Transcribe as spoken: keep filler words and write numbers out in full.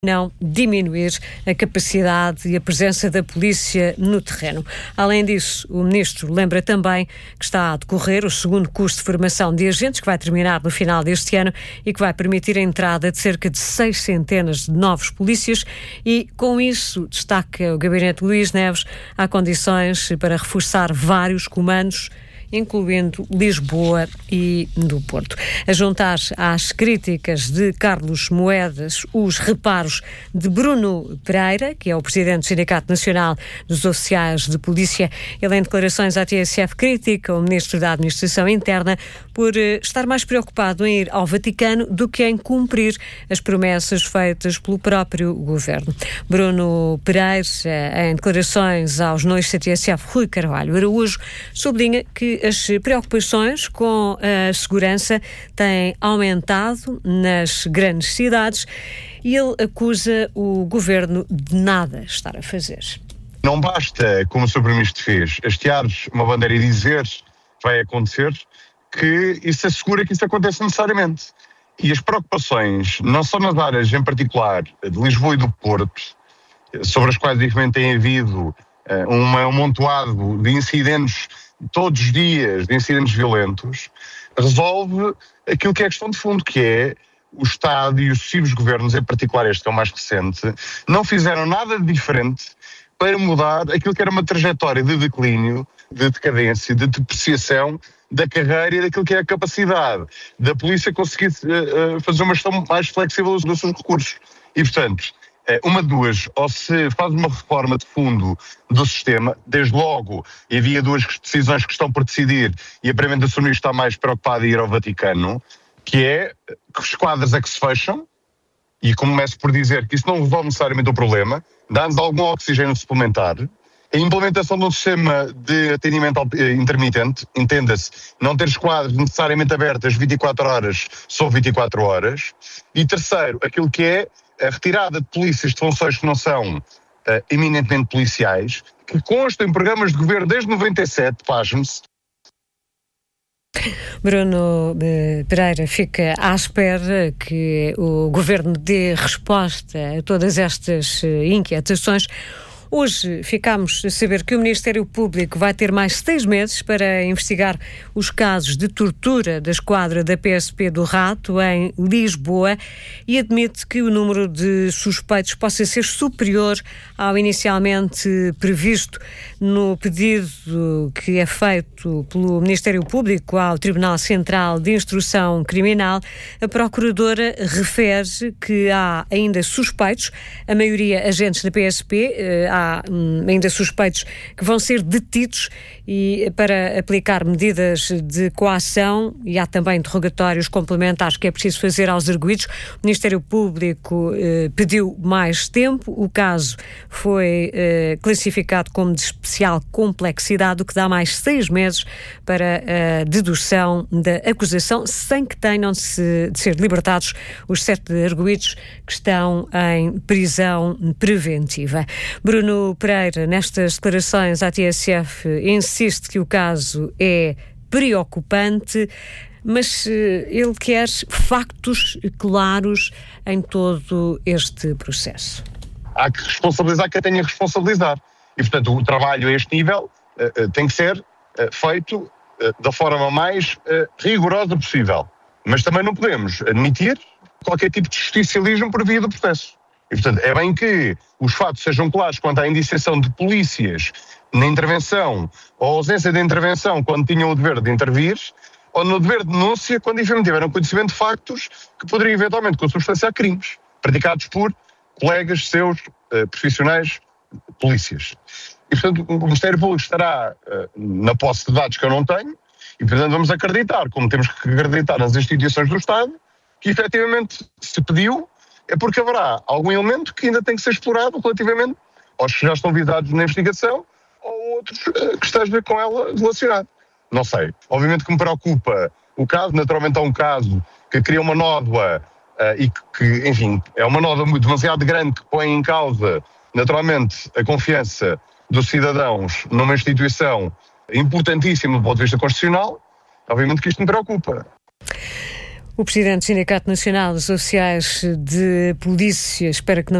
não diminuir a capacidade e a presença da polícia no terreno. Além disso, o ministro lembra também que está a decorrer o segundo curso de formação de agentes, que vai terminar no final deste ano e que vai permitir a entrada de cerca de seis centenas de novos polícias e, com isso, destaca o Gabinete Luís Neves, há condições para reforçar vários comandos, incluindo Lisboa e do Porto. A juntar às críticas de Carlos Moedas os reparos de Bruno Pereira, que é o presidente do Sindicato Nacional dos Oficiais de Polícia. Ele, em declarações à T S F, critica o ministro da Administração Interna por estar mais preocupado em ir ao Vaticano do que em cumprir as promessas feitas pelo próprio governo. Bruno Pereira, em declarações ao jornalista T S F Rui Carvalho Araújo, sublinha que as preocupações com a segurança têm aumentado nas grandes cidades e ele acusa o governo de nada estar a fazer. Não basta, como o senhor Primeiro-Ministro fez, hasteares uma bandeira e dizer vai acontecer, que isso assegura que isso aconteça necessariamente. E as preocupações, não só nas áreas em particular de Lisboa e do Porto, sobre as quais infelizmente tem havido uh, uma, um amontoado de incidentes todos os dias, de incidentes violentos, resolve aquilo que é a questão de fundo, que é o Estado e os sucessivos governos, em particular este que é o mais recente, não fizeram nada de diferente para mudar aquilo que era uma trajetória de declínio, de decadência, de depreciação da carreira e daquilo que é a capacidade da polícia conseguir uh, uh, fazer uma gestão mais flexível dos seus recursos. E, portanto, uma de duas, ou se faz uma reforma de fundo do sistema, desde logo, e havia duas decisões que estão por decidir, e a Primeira-Ministra está mais preocupada em ir ao Vaticano, que é que os quadros é que se fecham, e começo por dizer que isso não resolve necessariamente o problema, dando algum oxigênio suplementar, a implementação de um sistema de atendimento intermitente, entenda-se, não ter os quadros necessariamente abertos vinte e quatro horas, só vinte e quatro horas, e terceiro, aquilo que é a retirada de polícias de funções que não são uh, eminentemente policiais, que constam em programas de governo desde noventa e sete, pasme-se. Bruno Pereira fica à espera que o governo dê resposta a todas estas inquietações. Hoje ficámos a saber que o Ministério Público vai ter mais seis meses para investigar os casos de tortura da esquadra da P S P do Rato em Lisboa e admite que o número de suspeitos possa ser superior ao inicialmente previsto. No pedido que é feito pelo Ministério Público ao Tribunal Central de Instrução Criminal, a Procuradora refere que há ainda suspeitos, a maioria agentes da P S P, há Há ainda suspeitos que vão ser detidos e para aplicar medidas de coação, e há também interrogatórios complementares que é preciso fazer aos arguidos. O Ministério Público eh, pediu mais tempo, o caso foi eh, classificado como de especial complexidade, o que dá mais seis meses para a dedução da acusação, sem que tenham de, se, de ser libertados os sete arguidos que estão em prisão preventiva. Bruno Pereira, nestas declarações à T S F, insiste que o caso é preocupante, mas ele quer factos claros em todo este processo. Há que responsabilizar quem tem a responsabilizar. E, portanto, o trabalho a este nível uh, uh, tem que ser uh, feito uh, da forma mais uh, rigorosa possível. Mas também não podemos admitir qualquer tipo de justicialismo por via do processo. E, portanto, é bem que os fatos sejam claros quanto à indiciação de polícias na intervenção ou ausência de intervenção quando tinham o dever de intervir, ou no dever de denúncia quando efetivamente tiveram conhecimento de factos que poderiam eventualmente consubstanciar crimes praticados por colegas seus uh, profissionais polícias. E, portanto, o Ministério Público estará uh, na posse de dados que eu não tenho e, portanto, vamos acreditar, como temos que acreditar nas instituições do Estado, que efetivamente se pediu é porque haverá algum elemento que ainda tem que ser explorado relativamente aos que já estão visados na investigação ou outros uh, que esteja com ela relacionado. Não sei. Obviamente que me preocupa o caso, naturalmente é um caso que cria uma nódoa uh, e que, que, enfim, é uma nódoa muito, demasiado grande que põe em causa, naturalmente, a confiança dos cidadãos numa instituição importantíssima do ponto de vista constitucional. Obviamente que isto me preocupa. O presidente do Sindicato Nacional dos Oficiais de Polícia espera que não